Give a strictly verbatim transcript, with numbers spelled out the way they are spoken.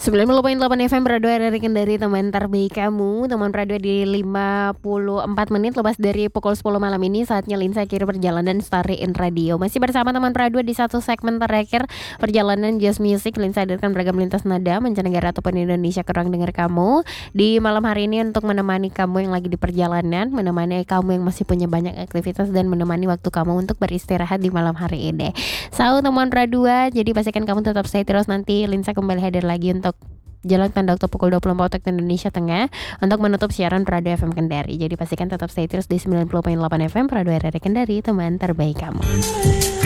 sembilan puluh koma delapan F M Radio R R I Kendari, teman terbaik kamu. Teman radio di lima puluh empat menit lepas dari pukul sepuluh malam ini. Saatnya Linsa akhiri perjalanan Staryin Radio. Masih bersama teman radio di satu segmen terakhir perjalanan Just Music. Linsa hadirkan beragam lintas nada mancanegara ataupun Indonesia ke ruang dengar kamu di malam hari ini untuk menemani kamu yang lagi di perjalanan, menemani kamu yang masih punya banyak aktivitas, dan menemani waktu kamu untuk beristirahat di malam hari ini. So, teman radio, jadi pastikan kamu tetap stay terus. Nanti Linsa kembali hadir lagi untuk jalan tanda waktu pukul dua puluh empat waktu Indonesia Tengah untuk menutup siaran Radio F M Kendari. Jadi pastikan tetap stay terus di sembilan puluh koma delapan F M Radio R R I Kendari, teman terbaik kamu.